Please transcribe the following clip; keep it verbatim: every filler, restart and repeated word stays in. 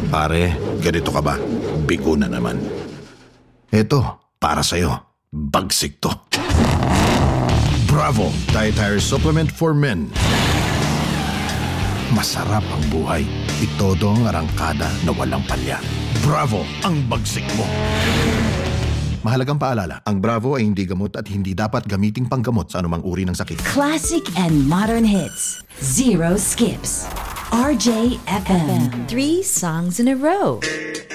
Pare, ganito ka ba? Bigo na naman. Eto, para sa'yo. Bagsik to. Bravo! Dietary Supplement for Men. Masarap ang buhay. Itodo ang arangkada na walang palya. Bravo! Ang bagsik mo. Mahalagang paalala, ang Bravo ay hindi gamot at hindi dapat gamiting panggamot sa anumang uri ng sakit. Classic and modern hits. Zero skips. R J F M. Three songs in a row.